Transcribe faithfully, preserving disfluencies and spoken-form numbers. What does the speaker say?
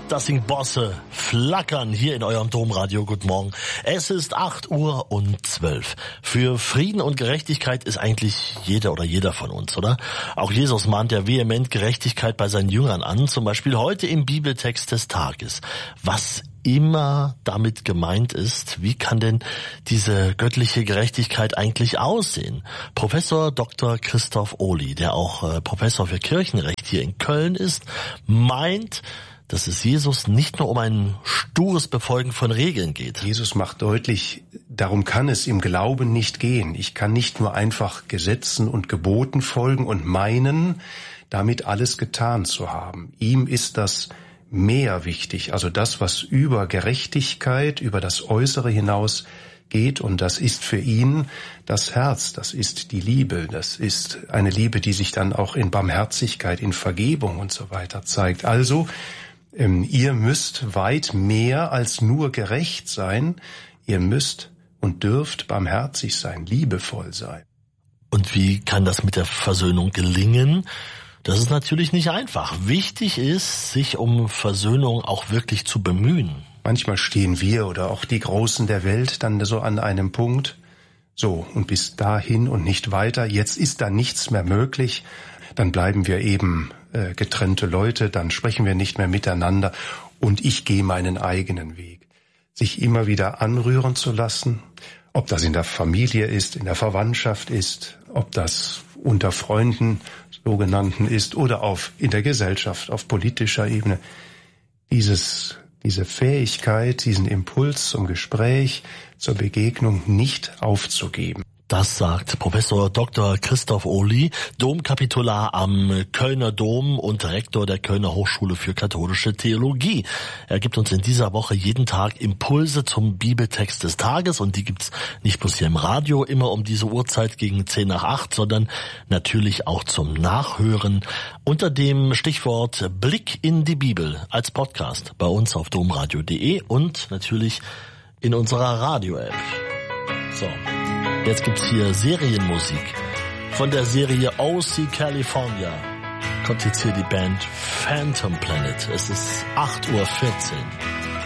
Das sind Bosse flackern hier in eurem Domradio. Guten Morgen. Es ist acht Uhr und zwölf. Für Frieden und Gerechtigkeit ist eigentlich jeder oder jeder von uns, oder? Auch Jesus mahnt ja vehement Gerechtigkeit bei seinen Jüngern an, zum Beispiel heute im Bibeltext des Tages. Was immer damit gemeint ist, wie kann denn diese göttliche Gerechtigkeit eigentlich aussehen? Professor Doktor Christoph Ohly, der auch äh, Professor für Kirchenrecht hier in Köln ist, meint, dass es Jesus nicht nur um ein stures Befolgen von Regeln geht. Jesus macht deutlich, darum kann es im Glauben nicht gehen. Ich kann nicht nur einfach Gesetzen und Geboten folgen und meinen, damit alles getan zu haben. Ihm ist das mehr wichtig, also das, was über Gerechtigkeit, über das Äußere hinaus geht, und das ist für ihn das Herz, das ist die Liebe, das ist eine Liebe, die sich dann auch in Barmherzigkeit, in Vergebung und so weiter zeigt. Also, ähm, ihr müsst weit mehr als nur gerecht sein, ihr müsst und dürft barmherzig sein, liebevoll sein. Und wie kann das mit der Versöhnung gelingen? Das ist natürlich nicht einfach. Wichtig ist, sich um Versöhnung auch wirklich zu bemühen. Manchmal stehen wir oder auch die Großen der Welt dann so an einem Punkt, so und bis dahin und nicht weiter, jetzt ist da nichts mehr möglich, dann bleiben wir eben äh, getrennte Leute, dann sprechen wir nicht mehr miteinander und ich gehe meinen eigenen Weg. Sich immer wieder anrühren zu lassen, ob das in der Familie ist, in der Verwandtschaft ist, ob das unter Freunden sogenannten ist oder auf in der Gesellschaft, auf politischer Ebene, dieses diese Fähigkeit, diesen Impuls zum Gespräch, zur Begegnung nicht aufzugeben. Das sagt Professor Doktor Christoph Ohly, Domkapitular am Kölner Dom und Rektor der Kölner Hochschule für katholische Theologie. Er gibt uns in dieser Woche jeden Tag Impulse zum Bibeltext des Tages, und die gibt's nicht bloß hier im Radio immer um diese Uhrzeit gegen zehn nach acht, sondern natürlich auch zum Nachhören unter dem Stichwort Blick in die Bibel als Podcast bei uns auf domradio punkt de und natürlich in unserer Radio-App. So. Jetzt gibt's hier Serienmusik. Von der Serie O C California kommt jetzt hier die Band Phantom Planet. Es ist acht Uhr vierzehn.